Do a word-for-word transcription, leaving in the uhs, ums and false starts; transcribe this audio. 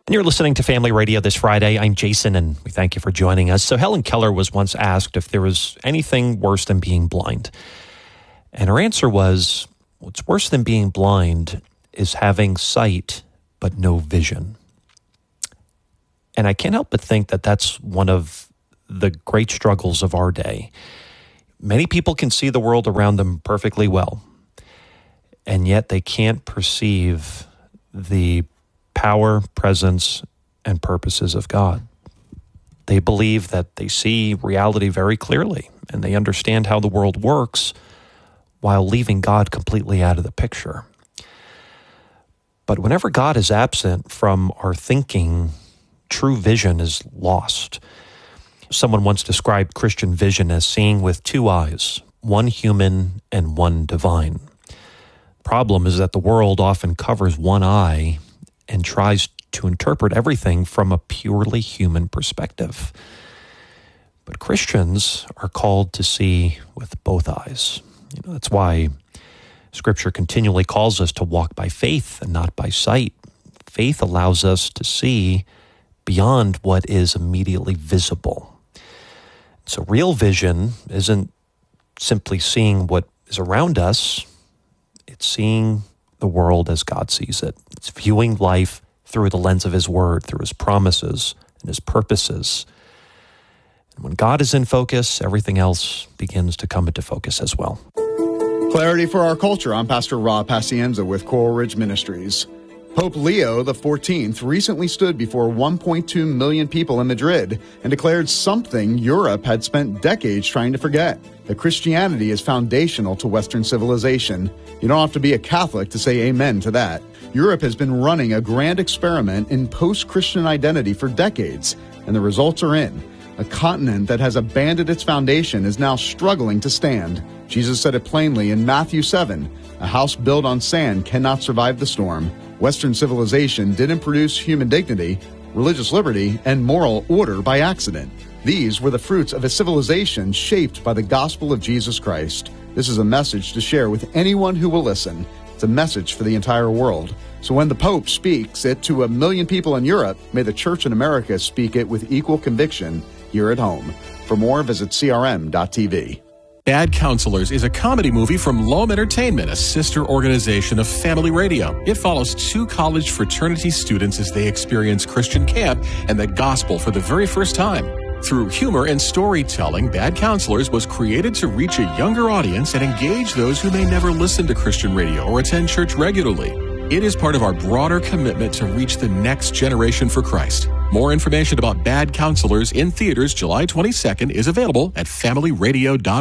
And you're listening to Family Radio this Friday. I'm Jason, and we thank you for joining us. So Helen Keller was once asked if there was anything worse than being blind. And her answer was, what's worse than being blind is having sight but no vision. And I can't help but think that that's one of the great struggles of our day. Many people can see the world around them perfectly well, and yet they can't perceive the power, presence, and purposes of God. They believe that they see reality very clearly, and they understand how the world works while leaving God completely out of the picture. But whenever God is absent from our thinking, true vision is lost. Someone once described Christian vision as seeing with two eyes, one human and one divine. The problem is that the world often covers one eye and tries to interpret everything from a purely human perspective. But Christians are called to see with both eyes. You know, that's why Scripture continually calls us to walk by faith and not by sight. Faith allows us to see beyond what is immediately visible. So real vision isn't simply seeing what is around us. It's seeing the world as God sees it. It's viewing life through the lens of His Word, through His promises and His purposes. And when God is in focus, everything else begins to come into focus as well. Clarity for our culture. I'm Pastor Rob Pacienza with Coral Ridge Ministries. Pope Leo the fourteenth recently stood before one point two million people in Madrid and declared something Europe had spent decades trying to forget, that Christianity is foundational to Western civilization. You don't have to be a Catholic to say amen to that. Europe has been running a grand experiment in post-Christian identity for decades, and the results are in. A continent that has abandoned its foundation is now struggling to stand. Jesus said it plainly in Matthew seven, a house built on sand cannot survive the storm. Western civilization didn't produce human dignity, religious liberty, and moral order by accident. These were the fruits of a civilization shaped by the gospel of Jesus Christ. This is a message to share with anyone who will listen. It's a message for the entire world. So when the Pope speaks it to a million people in Europe, may the Church in America speak it with equal conviction here at home. For more, visit C R M dot T V. Bad Counselors is a comedy movie from Loam Entertainment, a sister organization of Family Radio. It follows two college fraternity students as they experience Christian camp and the gospel for the very first time. Through humor and storytelling, Bad Counselors was created to reach a younger audience and engage those who may never listen to Christian radio or attend church regularly. It is part of our broader commitment to reach the next generation for Christ. More information about Bad Counselors in theaters July twenty-second is available at family radio dot org.